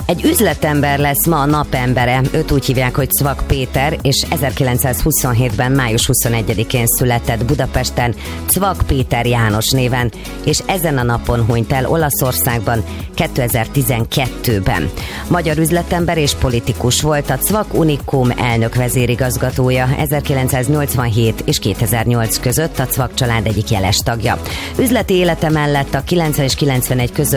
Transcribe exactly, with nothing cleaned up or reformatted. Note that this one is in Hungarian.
Egy üzletember lesz ma a napembere, őt úgy hívják, hogy Cvak Péter, és ezerkilencszázhuszonhétben. május huszonegyedikén született Budapesten Cvak Péter János néven, és ezen a napon hunyt el Olaszországban kétezer-tizenkettőben. Magyar üzletember és politikus volt, a Cvak Unicum elnök vezérigazgatója, ezerkilencszáznyolcvanhét és kétezer-nyolc között a Cvak család egyik jeles tagja. Üzleti élete mellett a kilencven és kilencvenegy között